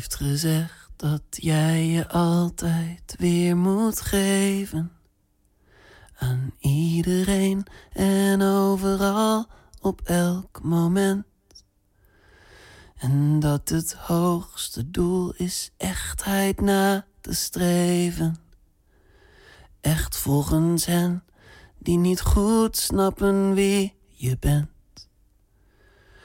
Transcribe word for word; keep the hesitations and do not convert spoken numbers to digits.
heeft gezegd dat jij je altijd weer moet geven aan iedereen en overal op elk moment. En dat het hoogste doel is echtheid na te streven. Echt volgens hen die niet goed snappen wie je bent.